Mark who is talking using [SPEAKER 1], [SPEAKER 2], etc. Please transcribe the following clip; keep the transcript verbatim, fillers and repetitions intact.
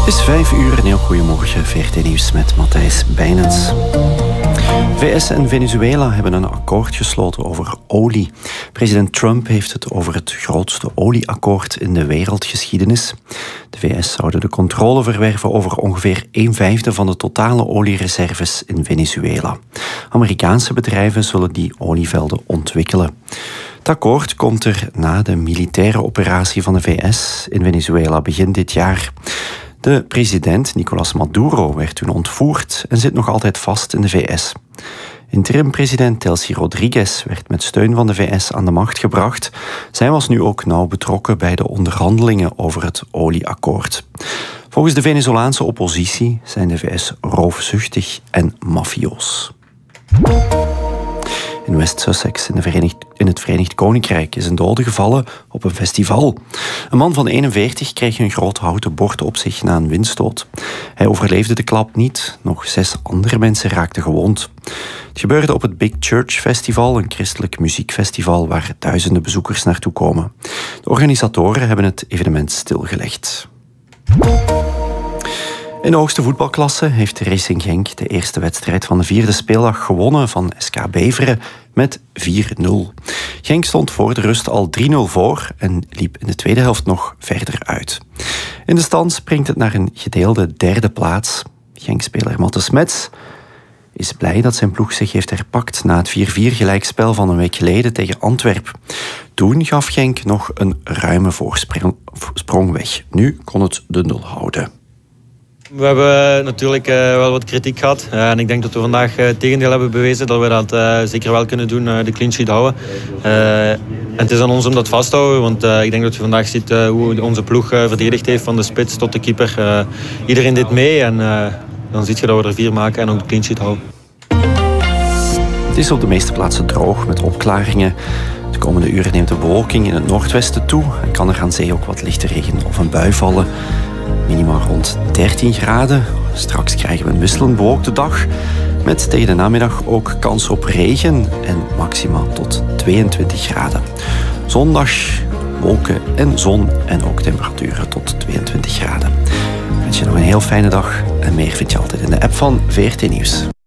[SPEAKER 1] Het is vijf uur, een heel goedemorgen. V R T Nieuws met Matthijs Bijnens. V S en Venezuela hebben een akkoord gesloten over olie. President Trump heeft het over het grootste olieakkoord in de wereldgeschiedenis. De V S zouden de controle verwerven over ongeveer een vijfde van de totale oliereserves in Venezuela. Amerikaanse bedrijven zullen die olievelden ontwikkelen. Het akkoord komt er na de militaire operatie van de V S in Venezuela begin dit jaar. De president, Nicolás Maduro, werd toen ontvoerd en zit nog altijd vast in de V S. Interim-president Delcy Rodriguez werd met steun van de V S aan de macht gebracht. Zij was nu ook nauw betrokken bij de onderhandelingen over het olieakkoord. Volgens de Venezolaanse oppositie zijn de V S roofzuchtig en mafioos. In West Sussex, in, de Verenigd, in het Verenigd Koninkrijk, is een dode gevallen op een festival. Een man van eenenveertig kreeg een groot houten bord op zich na een windstoot. Hij overleefde de klap niet. Nog zes andere mensen raakten gewond. Het gebeurde op het Big Church Festival, een christelijk muziekfestival waar duizenden bezoekers naartoe komen. De organisatoren hebben het evenement stilgelegd. In de hoogste voetbalklasse heeft Racing Genk de eerste wedstrijd van de vierde speeldag gewonnen van S K Beveren met vier nul. Genk stond voor de rust al drie nul voor en liep in de tweede helft nog verder uit. In de stand springt het naar een gedeelde derde plaats. Genk-speler Matte Smets is blij dat zijn ploeg zich heeft herpakt na het vier vier gelijkspel van een week geleden tegen Antwerpen. Toen gaf Genk nog een ruime voorsprong weg. Nu kon het de nul houden.
[SPEAKER 2] We hebben natuurlijk uh, wel wat kritiek gehad. Uh, en ik denk dat we vandaag uh, het tegendeel hebben bewezen. Dat we dat uh, zeker wel kunnen doen, uh, de clean sheet houden. Uh, en het is aan ons om dat vast te houden. Want uh, ik denk dat je vandaag ziet uh, hoe onze ploeg uh, verdedigd heeft. Van de spits tot de keeper. Uh, iedereen deed mee. En uh, dan zie je dat we er vier maken en ook de clean sheet houden.
[SPEAKER 1] Het is op de meeste plaatsen droog met opklaringen. De komende uren neemt de bewolking in het noordwesten toe. En kan er aan zee ook wat lichte regen of een bui vallen. Minimaal rond dertien graden. Straks krijgen we een wisselend bewolkte dag. Met tegen de namiddag ook kans op regen en maximaal tot tweeëntwintig graden. Zondag wolken en zon en ook temperaturen tot tweeëntwintig graden. Ik wens je nog een heel fijne dag en meer vind je altijd in de app van V R T Nieuws.